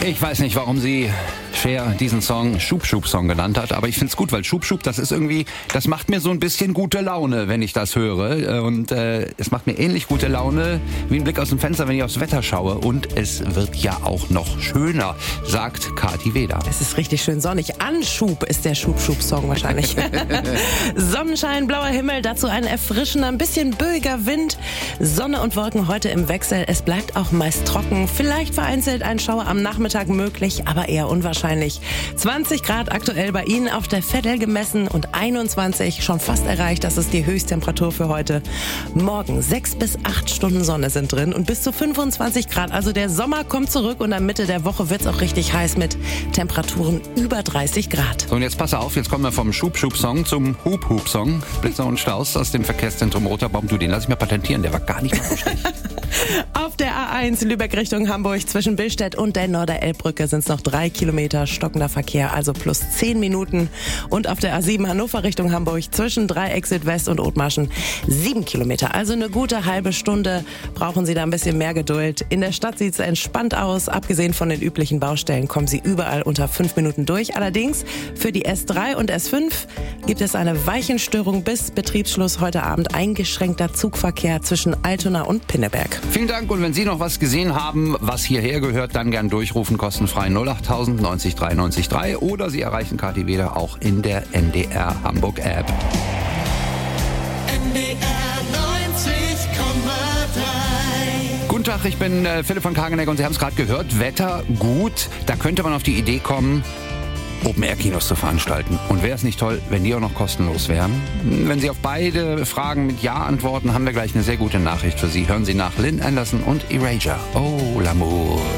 Ich weiß nicht, warum sie Cher diesen Song Schub-Schub-Song genannt hat, aber ich find's gut, weil Schub-Schub, das ist irgendwie, das macht mir so ein bisschen gute Laune, wenn ich das höre. Und es macht mir ähnlich gute Laune wie ein Blick aus dem Fenster, wenn ich aufs Wetter schaue. Und es wird ja auch noch schöner, sagt Kathi Weder. Es ist richtig schön sonnig. Anschub ist der Schub-Schub-Song wahrscheinlich. Sonnenschein, blauer Himmel, dazu ein erfrischender, ein bisschen böiger Wind. Sonne und Wolken heute im Wechsel. Es bleibt auch meist trocken. Vielleicht vereinzelt ein Schauer am Nachmittag möglich, aber eher unwahrscheinlich. 20 Grad aktuell bei Ihnen auf der Veddel gemessen und 21 schon fast erreicht. Das ist die Höchsttemperatur für heute. Morgen 6 bis 8 Stunden Sonne sind drin und bis zu 25 Grad. Also der Sommer kommt zurück und am Mitte der Woche wird es auch richtig heiß mit Temperaturen über 30 Grad. So, und jetzt pass auf, jetzt kommen wir vom Schub-Schub-Song zum Hup-Hup-Song. Blitzer und Staus aus dem Verkehrszentrum Roterbaum. Du, den lass ich mir patentieren, der war gar nicht mal so schlecht. Auf der A1 Lübeck Richtung Hamburg zwischen Billstedt und der Norderelbbrücke sind es noch 3 Kilometer stockender Verkehr, also plus 10 Minuten. Und auf der A7 Hannover Richtung Hamburg zwischen Dreieck Südwest und Othmarschen 7 Kilometer. Also eine gute halbe Stunde brauchen Sie da ein bisschen mehr Geduld. In der Stadt sieht es entspannt aus. Abgesehen von den üblichen Baustellen kommen Sie überall unter 5 Minuten durch. Allerdings für die S3 und S5 gibt es eine Weichenstörung bis Betriebsschluss heute Abend. Eingeschränkter Zugverkehr zwischen Altona und Pinneberg. Vielen Dank, und wenn Sie noch was gesehen haben, was hierher gehört, dann gern durchrufen, kostenfrei 08000 90 93 3 oder Sie erreichen Kathi Weder auch in der NDR Hamburg App. NDR 90,3. Guten Tag, ich bin Philipp von Kageneck und Sie haben es gerade gehört, Wetter gut, da könnte man auf die Idee kommen, Open-Air-Kinos zu veranstalten. Und wäre es nicht toll, wenn die auch noch kostenlos wären? Wenn Sie auf beide Fragen mit Ja antworten, haben wir gleich eine sehr gute Nachricht für Sie. Hören Sie nach Lynn Anderson und Erasure. Oh, l'amour.